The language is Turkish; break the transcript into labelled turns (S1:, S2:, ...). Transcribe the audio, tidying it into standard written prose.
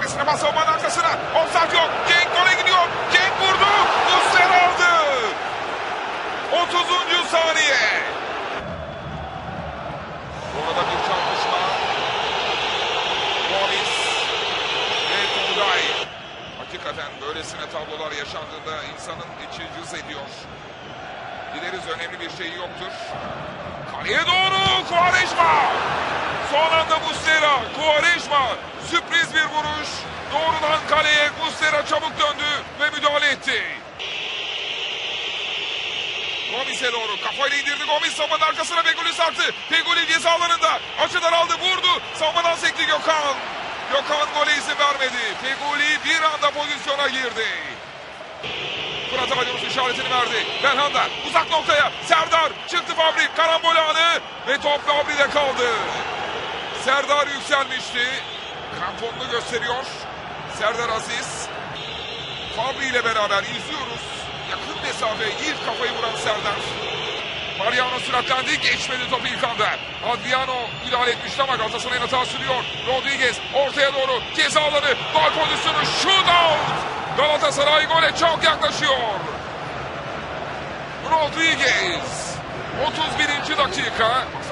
S1: bölgesine bas, savunmanın arkasına. Offside yok. Cenk gole gidiyor. Cenk vurdu. Muslera aldı. 30. saniye. Orada bir çarpışma. Gomis ve Tugay. Hakikaten böylesine tablolar yaşandığında insanın içi cız ediyor. Dileriz önemli bir şey yoktur. Kaleye doğru Quaresma. Son anda Muslera. Quaresma. Sürpriz bir vuruş. Doğrudan kaleye Muslera çabuk döndü ve müdahale etti. Gomis'e doğru kafayla indirdi. Gomis savunmanın arkasına Feguli sarktı. Feguli ceza alanında. Açıdan aldı, vurdu. Savunmadan sekti Gökhan. Gökhan gole izin vermedi. Feguli bir anda pozisyona girdi. Fırat Aydınus işaretini verdi. Belhanda uzak noktaya. Serdar çıktı, Fabri. Karambol anı ve top Fabri'de kaldı. Serdar yükselmişti. Kramponunu gösteriyor. Serdar Aziz. Fabri ile beraber izliyoruz. Yakın mesafe ilk kafayı vuran Serdar. Mariano süratlendi. Geçmedi topu ilk anda. Adriano müdahale etmişti ama Galatasaray'ın hata sürüyor. Rodriguez ortaya doğru ceza alanı. Gol pozisyonu. Shootout. Galatasaray gole çok yaklaşıyor. Rodriguez. 31. dakika.